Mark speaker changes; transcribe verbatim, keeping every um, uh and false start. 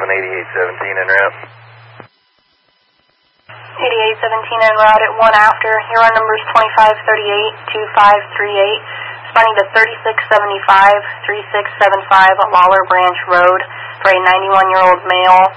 Speaker 1: seven, eighty-eight seventeen en route.
Speaker 2: eighty-eight seventeen en route at one after. Your run number is twenty-five thirty-eight, two five three eight. Responding to thirty-six seventy-five, three six seven five Lawler Branch Road for a ninety-one-year-old male.